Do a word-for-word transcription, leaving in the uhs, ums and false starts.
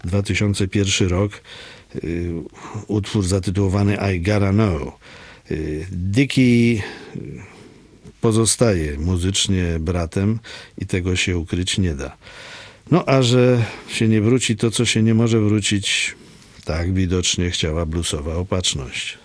dwa tysiące pierwszy rok, utwór zatytułowany I Gotta Know. Dickie pozostaje muzycznie bratem i tego się ukryć nie da. No a że się nie wróci to, co się nie może wrócić, tak widocznie chciała bluesowa opatrzność.